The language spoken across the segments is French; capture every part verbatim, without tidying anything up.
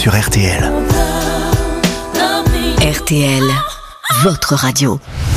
sur R T L. R T L, votre radio.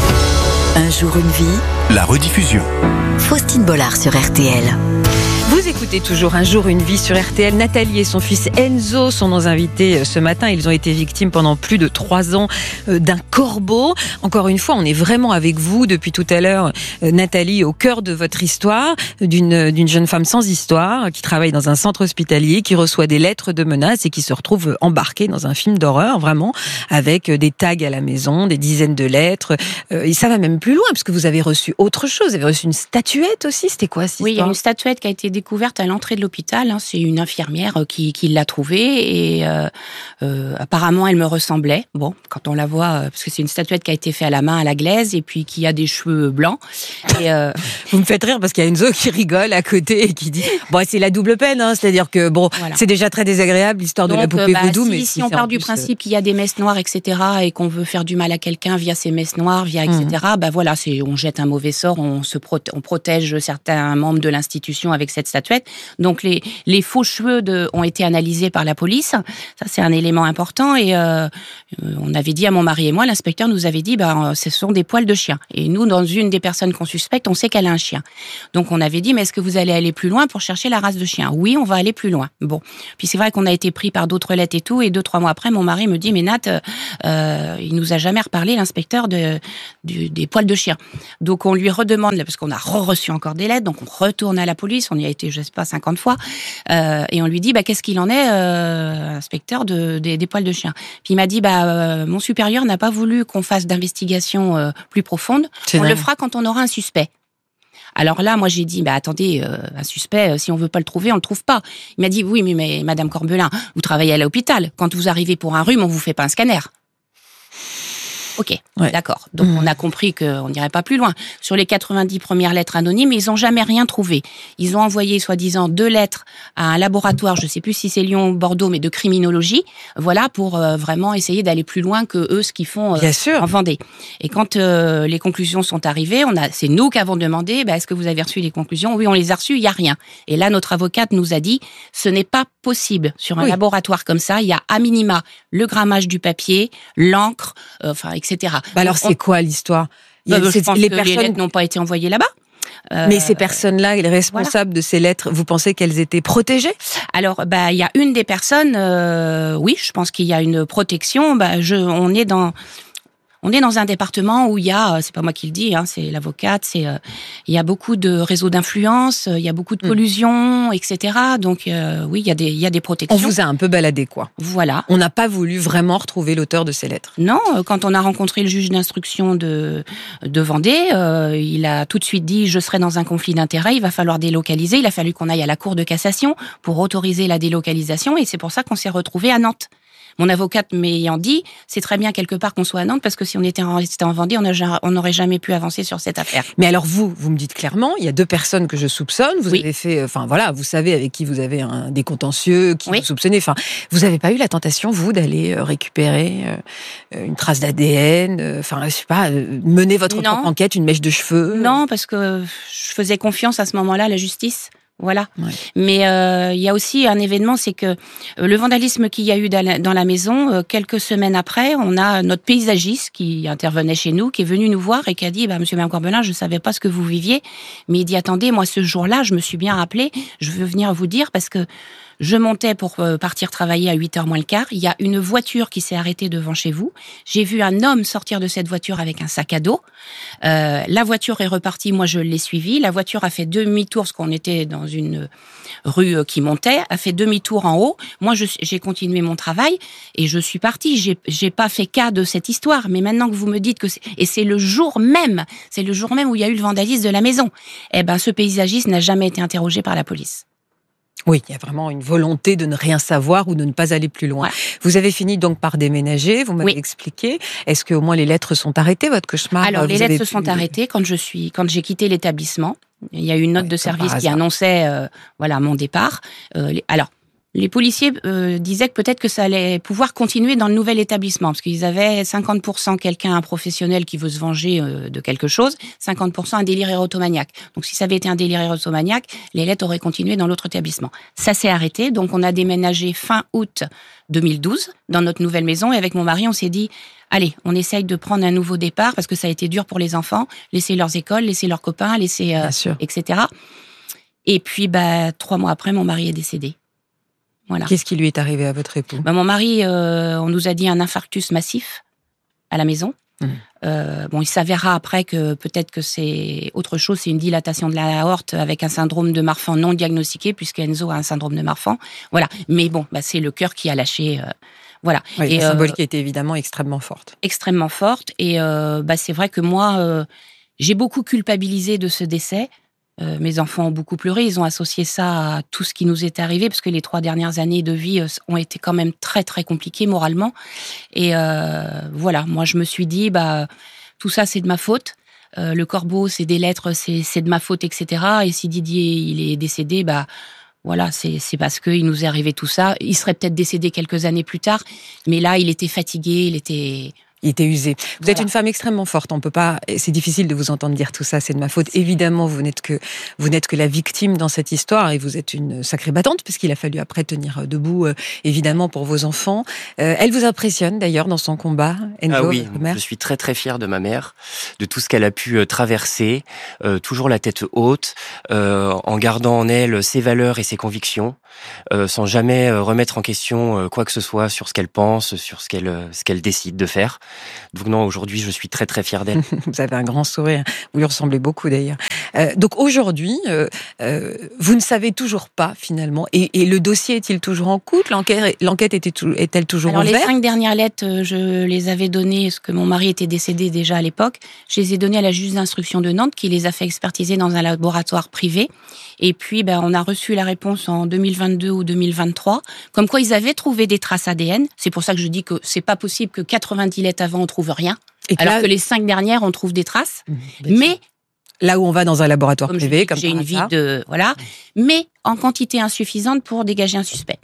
Un jour une vie. La rediffusion. Faustine Bollard sur R T L. Vous écoutez toujours Un jour une vie sur R T L. Nathalie et son fils Enzo sont nos invités ce matin. Ils ont été victimes pendant plus de trois ans d'un corbeau. Encore une fois, on est vraiment avec vous depuis tout à l'heure, Nathalie, au cœur de votre histoire, d'une, d'une jeune femme sans histoire qui travaille dans un centre hospitalier, qui reçoit des lettres de menaces et qui se retrouve embarquée dans un film d'horreur, vraiment, avec des tags à la maison, des dizaines de lettres. Et ça va même plus loin, parce que vous avez reçu autre chose. Vous avez reçu une statuette aussi. C'était quoi cette Oui, histoire ? il y a une statuette qui a été découverte à l'entrée de l'hôpital. Hein. C'est une infirmière qui, qui l'a trouvée et euh, euh, apparemment elle me ressemblait. Bon, quand on la voit, parce que c'est une statuette qui a été faite à la main à la glaise et puis qui a des cheveux blancs. Et, euh... Vous me faites rire parce qu'il y a Enzo qui rigole à côté et qui dit bon, c'est la double peine, hein, c'est-à-dire que bon, voilà. C'est déjà très désagréable l'histoire Donc, de la poupée bah, vaudou, si, mais si, si on part du plus, principe qu'il y a des messes noires, et cetera, et qu'on veut faire du mal à quelqu'un via ces messes noires, via et cetera. Mmh. Bah voilà, c'est on jette un mauvais sort, on se prote- on protège certains membres de l'institution avec cette statuette. Donc les les faux cheveux de, ont été analysés par la police. Ça c'est un élément important et euh, on avait dit à mon mari et moi, l'inspecteur nous avait dit bah ce sont des poils de chien. Et nous, dans une des personnes qu'on suspecte, on sait qu'elle a un chien. Donc on avait dit mais est-ce que vous allez aller plus loin pour chercher la race de chien ? Oui, on va aller plus loin. Bon, puis c'est vrai qu'on a été pris par d'autres lettres et tout. Et deux trois mois après, mon mari me dit mais Nat, euh, il nous a jamais reparlé l'inspecteur de du, des poils de chien. Donc on lui redemande parce qu'on a re-reçu encore des lettres. Donc on retourne à la police. On y a été je sais pas cinquante fois. Euh, et on lui dit bah qu'est-ce qu'il en est, euh, inspecteur de, des, des poils de chien. Puis il m'a dit bah euh, mon supérieur n'a pas voulu qu'on fasse d'investigation euh, plus profonde. C'est on dingue. Le fera quand on aura un suspect. Alors là, moi j'ai dit bah attendez, euh, un suspect, euh, si on veut pas le trouver, on le trouve pas. Il m'a dit oui mais, mais Madame Corbelin, vous travaillez à l'hôpital. Quand vous arrivez pour un rhume, on vous fait pas un scanner. Ok, ouais. D'accord. Donc mmh. on a compris qu'on n'irait pas plus loin. Sur les quatre-vingt-dix premières lettres anonymes, ils n'ont jamais rien trouvé. Ils ont envoyé, soi-disant, deux lettres à un laboratoire, je ne sais plus si c'est Lyon ou Bordeaux, mais de criminologie, voilà, pour euh, vraiment essayer d'aller plus loin que eux, ce qu'ils font euh, Bien sûr. en Vendée. Et quand euh, les conclusions sont arrivées, on a, c'est nous qui avons demandé, bah, est-ce que vous avez reçu les conclusions ? Oui, on les a reçues, il n'y a rien. Et là, notre avocate nous a dit, ce n'est pas possible. Sur un oui. laboratoire comme ça, il y a à minima le grammage du papier, l'encre, euh, enfin, et cetera. Bah alors, on... c'est quoi l'histoire ? Il y a, bah, Je pense les que personnes... les lettres n'ont pas été envoyées là-bas. Euh, Mais ces personnes-là, les responsables voilà. de ces lettres, vous pensez qu'elles étaient protégées ? Alors, bah, il y a une des personnes, euh, oui, je pense qu'il y a une protection. Bah, je, on est dans... On est dans un département où il y a, c'est pas moi qui le dis, hein, c'est l'avocate, c'est euh, il y a beaucoup de réseaux d'influence, il y a beaucoup de collusion, mmh. et cetera. Donc euh, oui, il y a des il y a des protections. On vous a un peu baladé, quoi. Voilà. On n'a pas voulu vraiment retrouver l'auteur de ces lettres. Non, quand on a rencontré le juge d'instruction de de Vendée, euh, il a tout de suite dit je serai dans un conflit d'intérêts, il va falloir délocaliser. Il a fallu qu'on aille à la cour de cassation pour autoriser la délocalisation, et c'est pour ça qu'on s'est retrouvés à Nantes. Mon avocate m'ayant dit, c'est très bien quelque part qu'on soit à Nantes, parce que si on était resté en Vendée, on n'aurait jamais pu avancer sur cette affaire. Mais alors vous, vous me dites clairement, il y a deux personnes que je soupçonne, vous oui. avez fait, enfin voilà, vous savez avec qui vous avez un, des contentieux, qui oui. vous soupçonnez, enfin, vous n'avez pas eu la tentation, vous, d'aller récupérer euh, une trace d'A D N, enfin, euh, je sais pas, euh, mener votre non. propre enquête, une mèche de cheveux ? Non, parce que je faisais confiance à ce moment-là à la justice. Voilà. Ouais. Mais euh, il y a aussi un événement, c'est que euh, le vandalisme qu'il y a eu dans la maison, euh, quelques semaines après, on a notre paysagiste qui intervenait chez nous, qui est venu nous voir et qui a dit bah, « Monsieur Mme Corbelin, je ne savais pas ce que vous viviez. » Mais il dit « Attendez, moi ce jour-là, je me suis bien rappelé, je veux venir vous dire parce que je montais pour partir travailler à huit heures moins le quart. Il y a une voiture qui s'est arrêtée devant chez vous. J'ai vu un homme sortir de cette voiture avec un sac à dos. Euh, la voiture est repartie, moi je l'ai suivie. La voiture a fait demi-tour, parce qu'on était dans une rue qui montait, a fait demi-tour en haut. Moi je, j'ai continué mon travail et je suis partie. J'ai, j'ai pas fait cas de cette histoire. Mais maintenant que vous me dites que c'est... Et c'est le jour même, c'est le jour même où il y a eu le vandalisme de la maison. Eh ben, ce paysagiste n'a jamais été interrogé par la police. Oui, il y a vraiment une volonté de ne rien savoir ou de ne pas aller plus loin. Ouais. Vous avez fini donc par déménager, vous m'avez oui. expliqué. Est-ce qu'au moins les lettres sont arrêtées, votre cauchemar ? Alors, vous les lettres se pu... sont arrêtées quand je suis, quand j'ai quitté l'établissement. Il y a eu une note ouais, de service qui annonçait, euh, voilà, mon départ. Euh, les... Alors, Les policiers euh, disaient que peut-être que ça allait pouvoir continuer dans le nouvel établissement, parce qu'ils avaient cinquante pour cent quelqu'un, un professionnel qui veut se venger euh, de quelque chose, cinquante pour cent un délire érotomaniaque. Donc si ça avait été un délire érotomaniaque, les lettres auraient continué dans l'autre établissement. Ça s'est arrêté, donc on a déménagé fin août deux mille douze dans notre nouvelle maison, et avec mon mari, on s'est dit, allez, on essaye de prendre un nouveau départ, parce que ça a été dur pour les enfants, laisser leurs écoles, laisser leurs copains, laisser, euh, et cetera. Et puis, bah, trois mois après, mon mari est décédé. Voilà. Qu'est-ce qui lui est arrivé à votre époux ? Bah, mon mari, euh, on nous a dit un infarctus massif à la maison. Mmh. Euh, bon, il s'avérera après que peut-être que c'est autre chose, c'est une dilatation de la aorte avec un syndrome de Marfan non diagnostiqué, puisque Enzo a un syndrome de Marfan. Voilà. Mais bon, bah, c'est le cœur qui a lâché. Euh, voilà. Oui, et la symbolique euh, a été évidemment extrêmement forte. Extrêmement forte. Et euh, bah, c'est vrai que moi, euh, j'ai beaucoup culpabilisé de ce décès. Euh, mes enfants ont beaucoup pleuré, ils ont associé ça à tout ce qui nous est arrivé, parce que les trois dernières années de vie euh, ont été quand même très très compliquées moralement. Et euh, voilà, moi je me suis dit, bah tout ça c'est de ma faute. Euh, le corbeau, c'est des lettres, c'est, c'est de ma faute, et cetera. Et si Didier il est décédé, bah voilà, c'est, c'est parce qu'il nous est arrivé tout ça. Il serait peut-être décédé quelques années plus tard, mais là il était fatigué, il était... Il était usé. Vous voilà. êtes une femme extrêmement forte. On peut pas. C'est difficile de vous entendre dire tout ça. C'est de ma faute. Évidemment, vous n'êtes que vous n'êtes que la victime dans cette histoire, et vous êtes une sacrée battante, puisqu'il a fallu après tenir debout, euh, évidemment, pour vos enfants. Euh, elle vous impressionne d'ailleurs dans son combat. Enzo, ah oui, je suis très très fier de ma mère, de tout ce qu'elle a pu euh, traverser, euh, toujours la tête haute, euh, en gardant en elle ses valeurs et ses convictions, euh, sans jamais euh, remettre en question euh, quoi que ce soit sur ce qu'elle pense, sur ce qu'elle euh, ce qu'elle décide de faire. Donc non, aujourd'hui, je suis très très fier d'elle. Vous avez un grand sourire. Vous lui ressemblez beaucoup d'ailleurs. Euh, donc aujourd'hui, euh, euh, vous ne savez toujours pas finalement. Et, et le dossier est-il toujours en cours ? L'enquête, l'enquête était, est-elle toujours Alors, ouverte ? Les cinq dernières lettres, je les avais données, parce que mon mari était décédé déjà à l'époque. Je les ai données à la juge d'instruction de Nantes, qui les a fait expertiser dans un laboratoire privé. Et puis, ben, on a reçu la réponse en deux mille vingt-deux ou deux mille vingt-trois, comme quoi ils avaient trouvé des traces A D N. C'est pour ça que je dis que c'est pas possible que quatre-vingt-dix lettres avant on trouve rien, et alors là, que les cinq dernières on trouve des traces. Mmh, mais là où on va dans un laboratoire comme privé, dis, comme j'ai une vie de voilà, mais en quantité insuffisante pour dégager un suspect.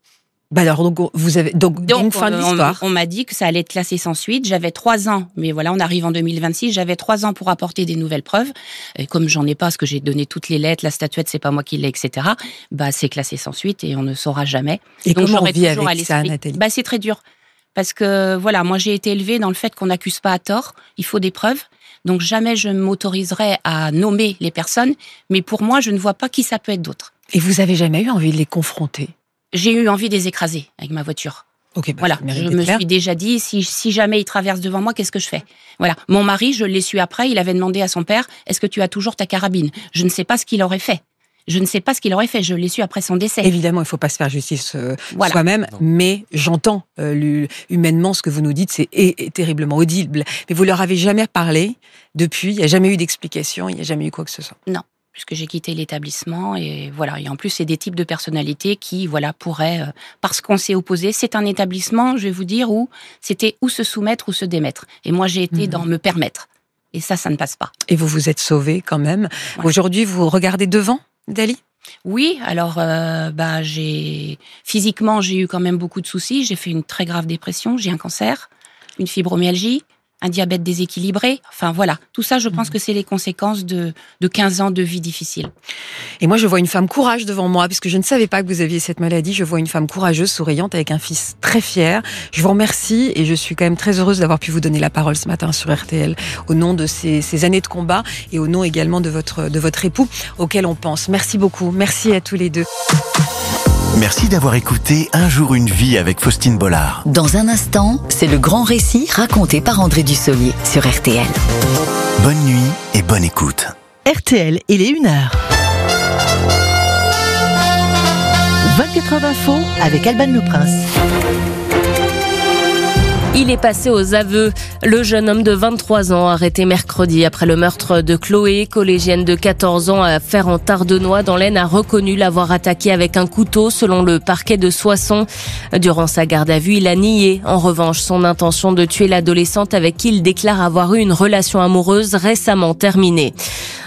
Bah alors donc vous avez donc, donc une fin de l'histoire. On, on m'a dit que ça allait être classé sans suite. J'avais trois ans, mais voilà, on arrive en deux mille vingt-six. J'avais trois ans pour apporter des nouvelles preuves. Et comme j'en ai pas, parce que j'ai donné toutes les lettres, la statuette, c'est pas moi qui l'ai, et cetera. Bah c'est classé sans suite et on ne saura jamais. Et donc, comment on vit avec ça, Nathalie ? Bah c'est très dur, parce que voilà, moi j'ai été élevée dans le fait qu'on n'accuse pas à tort. Il faut des preuves. Donc jamais je m'autoriserai à nommer les personnes. Mais pour moi, je ne vois pas qui ça peut être d'autre. Et vous avez jamais eu envie de les confronter ? J'ai eu envie de les écraser avec ma voiture. Okay, bah, voilà, je me suis déjà dit, si, si jamais il traverse devant moi, qu'est-ce que je fais ? Voilà. Mon mari, je l'ai su après, il avait demandé à son père, est-ce que tu as toujours ta carabine ? Je ne sais pas ce qu'il aurait fait. Je ne sais pas ce qu'il aurait fait, je l'ai su après son décès. Évidemment, il ne faut pas se faire justice euh, voilà. soi-même, mais j'entends euh, humainement ce que vous nous dites, c'est est, est terriblement audible. Mais vous leur avez jamais parlé depuis, il n'y a jamais eu d'explication, il n'y a jamais eu quoi que ce soit. Non. Puisque j'ai quitté l'établissement, et voilà. Et en plus, c'est des types de personnalités qui, voilà, pourraient, euh, parce qu'on s'est opposé. C'est un établissement, je vais vous dire, où c'était ou se soumettre ou se démettre. Et moi, j'ai été mmh. dans me permettre. Et ça, ça ne passe pas. Et vous vous êtes sauvée quand même. Ouais. Aujourd'hui, vous regardez devant, Dali ? Oui, alors, euh, bah, j'ai physiquement, j'ai eu quand même beaucoup de soucis. J'ai fait une très grave dépression, j'ai un cancer, une fibromyalgie, un diabète déséquilibré, enfin voilà. Tout ça, je pense mmh. que c'est les conséquences de, de quinze ans de vie difficile. Et moi, je vois une femme courage devant moi, puisque je ne savais pas que vous aviez cette maladie. Je vois une femme courageuse, souriante, avec un fils très fier. Je vous remercie, et je suis quand même très heureuse d'avoir pu vous donner la parole ce matin sur R T L, au nom de ces, ces années de combat, et au nom également de votre, de votre époux, auquel on pense. Merci beaucoup. Merci à tous les deux. Merci d'avoir écouté Un jour une vie avec Faustine Bollard. Dans un instant, c'est le grand récit raconté par André Dussolier sur R T L. Bonne nuit et bonne écoute. R T L, il est une heure. vingt-quatre heures d'info avec Alban Le Prince. Il est passé aux aveux. Le jeune homme de vingt-trois ans, arrêté mercredi après le meurtre de Chloé, collégienne de quatorze ans à Fer-en-Tardenois dans l'Aisne, a reconnu l'avoir attaqué avec un couteau selon le parquet de Soissons. Durant sa garde à vue, il a nié en revanche son intention de tuer l'adolescente avec qui il déclare avoir eu une relation amoureuse récemment terminée.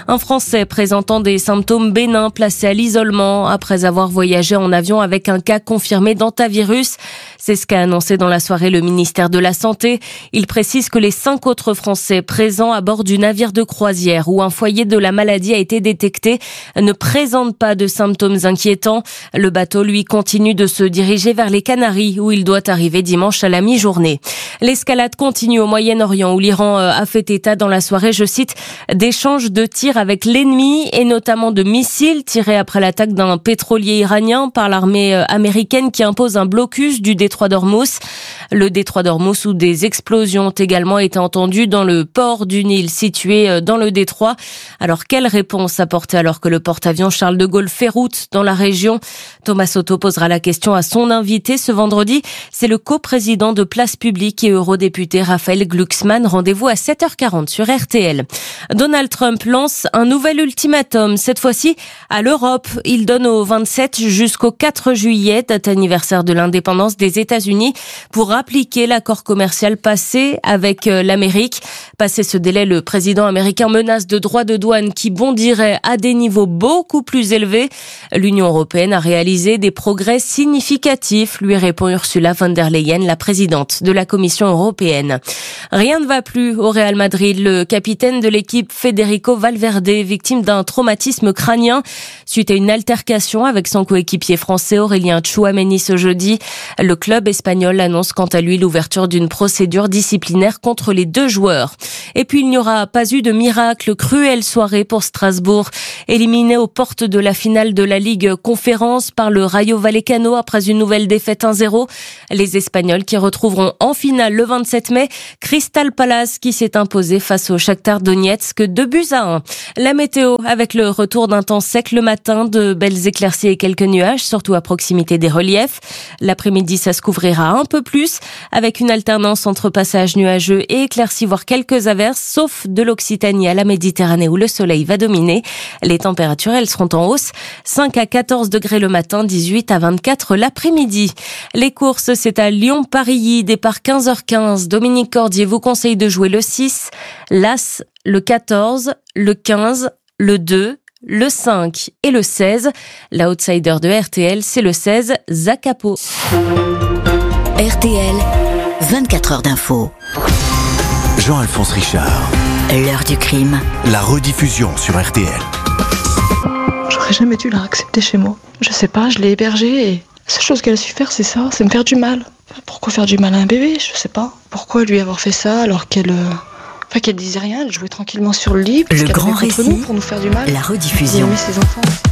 Un Français présentant des symptômes bénins placé à l'isolement après avoir voyagé en avion avec un cas confirmé d'hantavirus. C'est ce qu'a annoncé dans la soirée le ministère de la Santé. Il précise que les cinq autres Français présents à bord du navire de croisière où un foyer de la maladie a été détecté ne présentent pas de symptômes inquiétants. Le bateau, lui, continue de se diriger vers les Canaries où il doit arriver dimanche à la mi-journée. L'escalade continue au Moyen-Orient où l'Iran a fait état dans la soirée, je cite, d'échanges de tirs avec l'ennemi et notamment de missiles tirés après l'attaque d'un pétrolier iranien par l'armée américaine qui impose un blocus du détroit d'Ormuz. Le détroit d'Ormuz où des explosions ont également été entendues dans le port d'une île située dans le détroit. Alors quelle réponse apporter alors que le porte-avions Charles de Gaulle fait route dans la région? Thomas Soto posera la question à son invité ce vendredi. C'est le coprésident de Place Publique et eurodéputé Raphaël Glucksmann. Rendez-vous à sept heures quarante sur R T L. Donald Trump lance un nouvel ultimatum, cette fois-ci à l'Europe. Il donne au vingt-sept jusqu'au quatre juillet, date anniversaire de l'indépendance des États-Unis, pour appliquer l'accord commercial passé avec l'Amérique. Passé ce délai, le président américain menace de droits de douane qui bondiraient à des niveaux beaucoup plus élevés. L'Union européenne a réalisé des progrès significatifs, lui répond Ursula von der Leyen, la présidente de la Commission européenne. Rien ne va plus au Real Madrid. Le capitaine de l'équipe, Federico Valverde, victime d'un traumatisme crânien suite à une altercation avec son coéquipier français Aurélien Tchouaméni ce jeudi. Le club espagnol annonce quant à lui l'ouverture d'une procédure disciplinaire contre les deux joueurs. Et puis il n'y aura pas eu de miracle, cruelle soirée pour Strasbourg. Éliminé aux portes de la finale de la Ligue Conférence par le Rayo Vallecano après une nouvelle défaite un zéro. Les Espagnols qui retrouveront en finale le vingt-sept mai Crystal Palace qui s'est imposé face au Shakhtar Donetsk deux buts à un. La météo avec le retour d'un temps sec le matin, de belles éclaircies et quelques nuages, surtout à proximité des reliefs. L'après-midi, ça se couvrira un peu plus avec une alternance entre passages nuageux et éclaircies, voire quelques averses, sauf de l'Occitanie à la Méditerranée où le soleil va dominer. Les températures, elles seront en hausse. cinq à quatorze degrés le matin, dix-huit à vingt-quatre l'après-midi. Les courses, c'est à Lyon-Paris, départ quinze heures quinze. Dominique Cordier vous conseille de jouer le six, l'As, le quatorze, le quinze, le deux, le cinq et le seize. L'outsider de R T L, c'est le seize, Zakapo. R T L, vingt-quatre heures d'info. Jean-Alphonse Richard. L'heure du crime. La rediffusion sur R T L. J'aurais jamais dû la accepter chez moi. Je sais pas, je l'ai hébergée et la seule chose qu'elle a su faire, c'est ça, c'est me faire du mal. Pourquoi faire du mal à un bébé? Je sais pas. Pourquoi lui avoir fait ça alors qu'elle... Euh... Enfin, qu'elle disait rien, elle jouait tranquillement sur le lit. Le grand récit, nous pour nous faire du mal. La rediffusion. Elle aimait ses enfants.